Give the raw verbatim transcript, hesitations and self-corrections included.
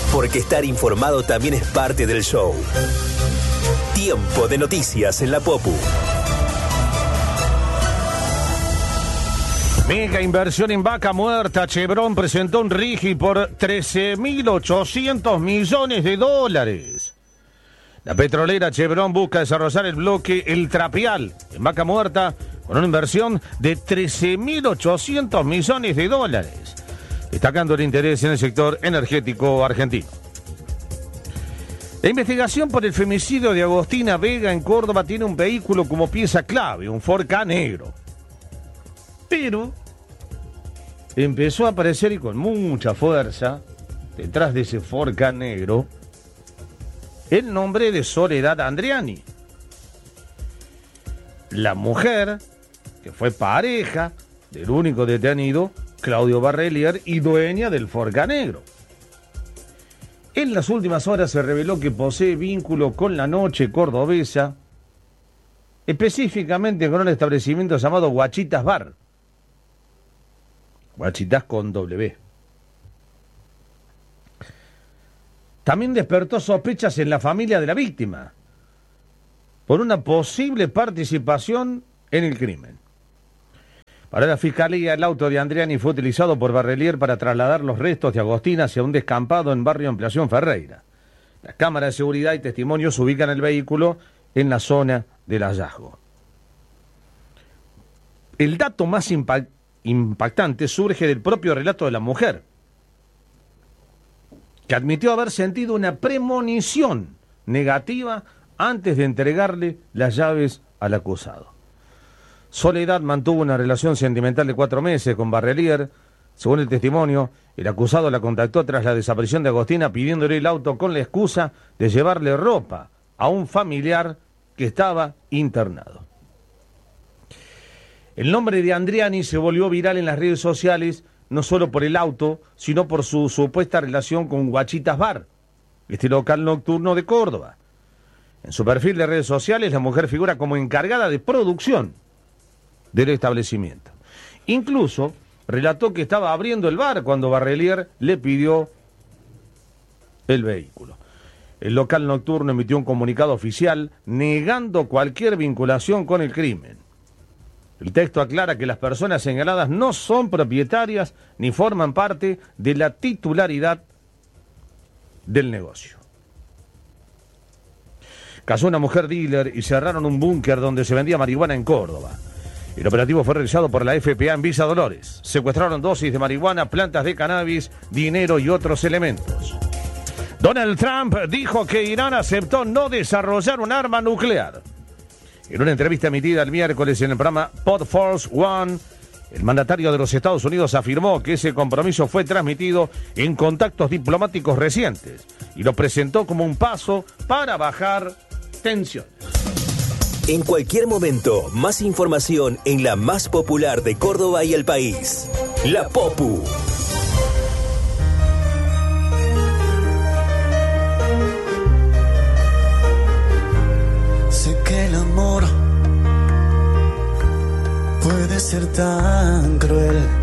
porque estar informado también es parte del show. Tiempo de noticias en la Popu. Mega inversión en Vaca Muerta. Chevron presentó un RIGI por trece mil ochocientos millones de dólares. La petrolera Chevron busca desarrollar el bloque El Trapial en Vaca Muerta con una inversión de trece mil ochocientos millones de dólares, destacando el interés en el sector energético argentino. La investigación por el femicidio de Agostina Vega en Córdoba tiene un vehículo como pieza clave, un Ford Ka negro. Pero empezó a aparecer y con mucha fuerza, detrás de ese Ford Ka negro, el nombre de Soledad Andriani. La mujer que fue pareja del único detenido, Claudio Barrelier, y dueña del Ford Ka negro. En las últimas horas se reveló que posee vínculo con la noche cordobesa, específicamente con un establecimiento llamado Guachitas Bar. Guachitas con W. También despertó sospechas en la familia de la víctima por una posible participación en el crimen. Para la fiscalía, el auto de Andriani fue utilizado por Barrelier para trasladar los restos de Agostina hacia un descampado en barrio Ampliación Ferreira. Las cámaras de seguridad y testimonios ubican el vehículo en la zona del hallazgo. El dato más impact- impactante surge del propio relato de la mujer, que admitió haber sentido una premonición negativa antes de entregarle las llaves al acusado. Soledad mantuvo una relación sentimental de cuatro meses con Barrelier. Según el testimonio, el acusado la contactó tras la desaparición de Agostina pidiéndole el auto con la excusa de llevarle ropa a un familiar que estaba internado. El nombre de Andriani se volvió viral en las redes sociales no solo por el auto, sino por su supuesta relación con Guachitas Bar, este local nocturno de Córdoba. En su perfil de redes sociales, la mujer figura como encargada de producción del establecimiento. Incluso relató que estaba abriendo el bar cuando Barrelier le pidió el vehículo. El local nocturno emitió un comunicado oficial negando cualquier vinculación con el crimen. El texto aclara que las personas señaladas no son propietarias ni forman parte de la titularidad del negocio. Cazó una mujer dealer y cerraron un búnker donde se vendía marihuana en Córdoba. El operativo fue realizado por la F P A en Villa Dolores. Secuestraron dosis de marihuana, plantas de cannabis, dinero y otros elementos. Donald Trump dijo que Irán aceptó no desarrollar un arma nuclear. En una entrevista emitida el miércoles en el programa Pod Force One, el mandatario de los Estados Unidos afirmó que ese compromiso fue transmitido en contactos diplomáticos recientes y lo presentó como un paso para bajar tensiones. En cualquier momento, más información en la más popular de Córdoba y el país. La Popu. Sé que el amor puede ser tan cruel.